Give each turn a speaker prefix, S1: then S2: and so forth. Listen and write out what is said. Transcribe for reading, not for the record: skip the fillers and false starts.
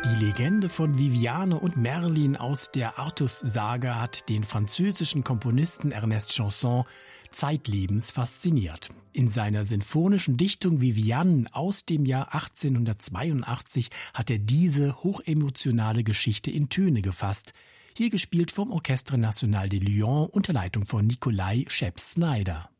S1: Die Legende von Viviane und Merlin aus der Artus-Sage hat den französischen Komponisten Ernest Chausson zeitlebens fasziniert. In seiner sinfonischen Dichtung Viviane aus dem Jahr 1882 hat er diese hochemotionale Geschichte in Töne gefasst. Hier gespielt vom Orchestre National de Lyon unter Leitung von Nikolai Scheps-Snyder.